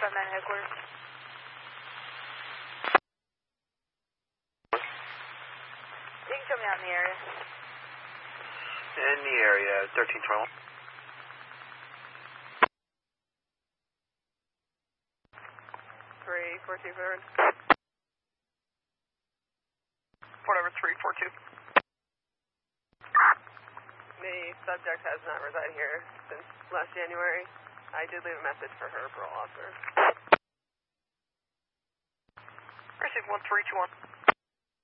559 headquarters. You can show me out in the area. In the area, 1321. 342. Port over 342. The subject has not resided here since last January. I did leave a message for her parole officer. Received 1321.